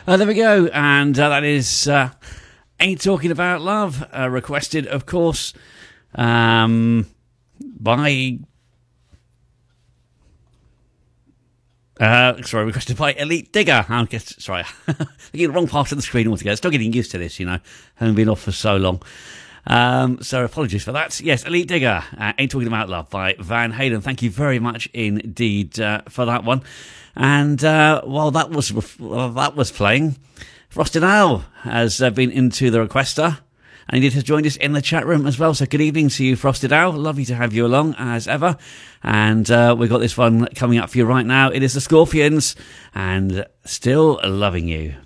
There we go, and that is Ain't Talking About Love, requested, of course, by... requested by Elite Digger. I'm getting the wrong part of the screen altogether. Still getting used to this, having been off for so long. So apologies for that. Yes, Elite Digger, Ain't Talking About Love by Van Halen. Thank you very much indeed for that one. And while that was playing, Frosted Owl has been into the requester, and he has joined us in the chat room as well. So good evening to you, Frosted Owl. Lovely to have you along as ever. And we've got this one coming up for you right now. It is the Scorpions and Still Loving You.